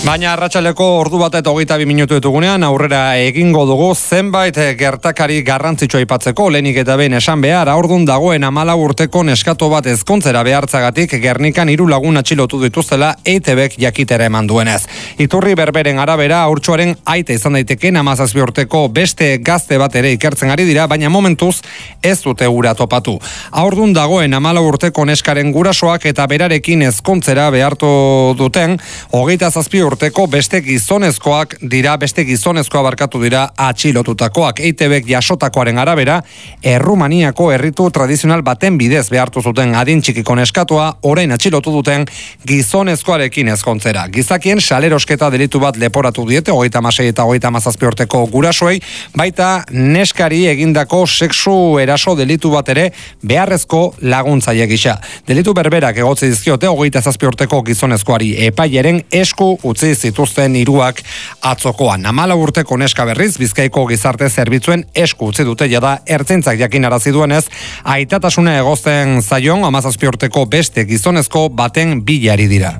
Baina arratsaleko ordu bat eta 22 minutu ditugunean aurrera egingo dugu zenbait gertakari garrantzitsua aipatzeko. Lehenik eta behin esan behar, aurdun dagoen 14 urteko neskato bat ezkontzera behartzagatik Gernikan 3 lagun atxilotu dituztela EITBek jakitera eman duenez. Iturri berberen arabera haurtxoaren aita izan daiteken 17 urteko beste gazte bat ere ikertzen ari dira, baina momentuz ez dute ura topatu. Aurdun dagoen 14 urteko neskaren gurasoak eta berarekin ezkontzera behartu duten 27 urteko beste gizonezkoa barkatu dira atxilotutakoak. EITBek jasotakoaren arabera, Errumaniako herritu tradizional baten bidez behartu zuten adin txikiko neskatua, orain atxilotu duten gizonezkoarekin ezkontzera. Gizakien salerosketa delitu bat leporatu diete 36 eta 37 urteko gurasoei, baita neskari egindako sexu eraso delitu bat ere beharrezko laguntzaile gisa. Delitu berberak egotzi dizkiote 27 urteko gizonezkoari, epailaren esku utzi zituzten 3 atzokoan. 14 urteko neska berriz Bizkaiko gizarte zerbitzuen esku utzi dute jada ertzaintzak jakinarazi duenez, aitatasuna egozten zaion 17 urteko beste gizonezko baten bilari dira.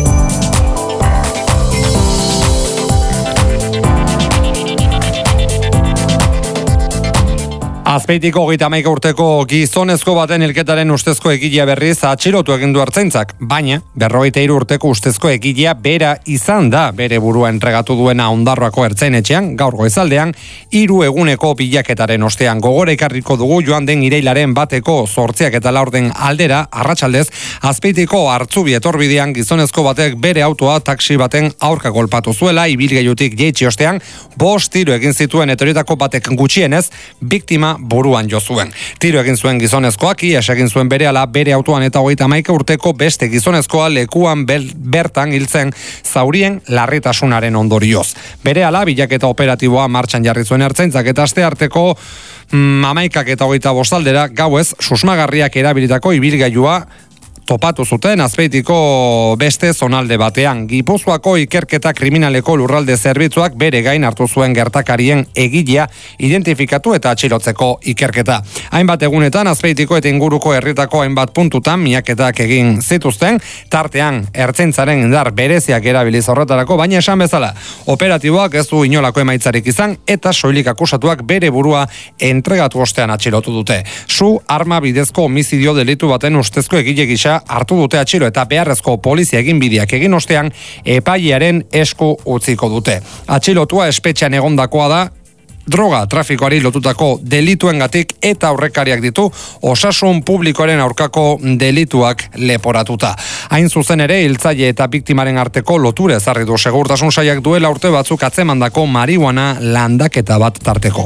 Azpeitiko 31 urteko gizonezko baten hilketaren ustezko egilea berriz atxilotu egin du ertzaintzak, baina 43 urteko ustezko egilea bera izan da bere burua entregatu duena Ondarroako ertzainetxean gaur goizaldean 3 eguneko bilaketaren ostean. Gogora ekarriko dugu joan den irailaren 1:08 eta 4 aldera arratsaldez Azpeitiko Hartzubi etorbidean gizonezko batek bere autoa taxi baten aurka kolpatu zuela, ibilgailutik jaitsi ostean 5 tiro egin zituen etorietako batek gutxienez biktima buruan jo zuen. Tiro egin zuen gizonezkoak, ihes egin zuen berehala bere autoan eta 31 urteko beste gizonezkoa lekuan bertan hiltzen zaurien larritasunaren ondorioz. Berehala bilaketa operatiboa martxan jarri zuen ertzaintzak eta astearteko 11 eta 25 aldera gauez susmagarriak erabilitako ibilgailua topatu zuten Azpeitiko beste zonalde batean. Gipuzkoako ikerketa kriminaleko lurralde zerbitzuak bere gain hartu zuen gertakarien egilea identifikatu eta atxilotzeko ikerketa. Hainbat egunetan Azpeitiko eta inguruko herritako hainbat puntutan miaketak egin zituzten, tartean ertzaintzaren indar bereziak erabiliz horretarako, baina esan bezala, operatiboak ez du inolako emaitzarik izan eta soilik akusatuak bere burua entregatu ostean atxilotu dute. Su arma bidezko homizidio delitu baten ustezko egile gisa hartu dute atxilo eta beharrezko polizia eginbideak egin ostean epailearen esku utziko dute. Atxilotua espetxean egondakoa da, droga trafikoari lotutako delituengatik eta aurrekariak ditu osasun publikoaren aurkako delituak leporatuta. Hain zuzen ere, hiltzaile eta biktimaren arteko lotura ezarri du segurtasun sailak duela urte batzuk atzemandako marihuana landaketa bat tarteko.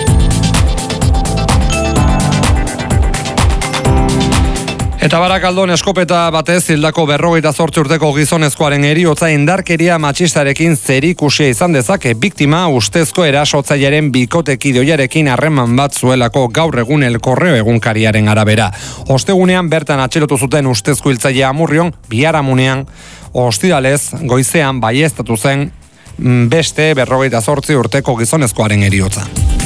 Eta Barakaldon eskopeta batez hildako 58 urteko gizonezkoaren heriotza indarkeria matxistarekin zerikusia izan dezake, biktima ustezko erasotzailearen bikotekideoiarekin harreman bat zuelako gaur egun El Correo egunkariaren arabera. Ostegunean bertan atxilotu zuten ustezko hiltzailea Amurrion, biharamunean ostiralez goizean baieztatu zen beste 58 urteko gizonezkoaren heriotza.